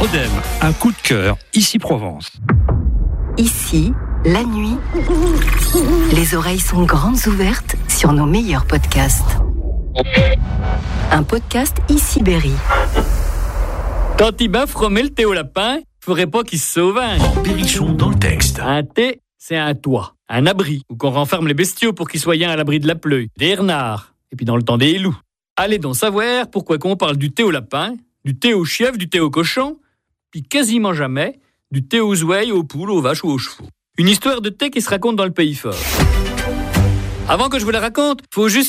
Odem, un coup de cœur, ici Provence. Ici, la nuit, les oreilles sont grandes ouvertes sur nos meilleurs podcasts. Un podcast Ici Berry. Quand Tibaf remet le thé au lapin, faudrait pas qu'il se sauvagne. Berrichon dans le texte. Un thé, c'est un toit, un abri, où qu'on renferme les bestiaux pour qu'ils soient à l'abri de la pluie, des renards, et puis dans le temps des loups. Allez donc savoir pourquoi qu'on parle du thé au lapin, du thé au chèvre, du thé au cochon, puis quasiment jamais du thé aux ouailles, aux poules, aux vaches ou aux chevaux. Une histoire de thé qui se raconte dans le pays fort. Avant que je vous la raconte, faut juste